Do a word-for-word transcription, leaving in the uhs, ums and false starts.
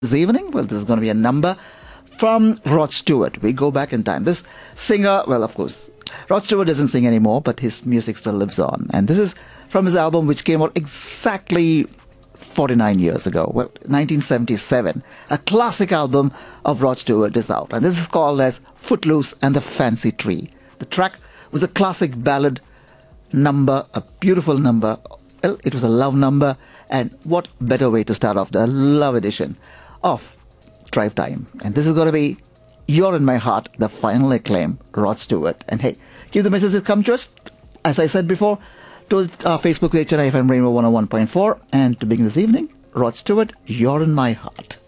this evening? Well, this is going to be a number from Rod Stewart. We go back in time. This singer, well, of course, Rod Stewart doesn't sing anymore, but his music still lives on. And this is from his album, which came out exactly forty-nine years ago. Well, nineteen seventy-seven. A classic album of Rod Stewart is out. And this is called as Footloose and the Fancy Tree. The track was a classic ballad number, a beautiful number. Well, it was a love number. And what better way to start off the love edition of Drive Time. And this is going to be You're in My Heart, the final acclaim, Rod Stewart. And hey, keep the messages come to us, as I said before, to our Facebook page, Chennai F M Rainbow one oh one point four. And to begin this evening, Rod Stewart, You're in My Heart.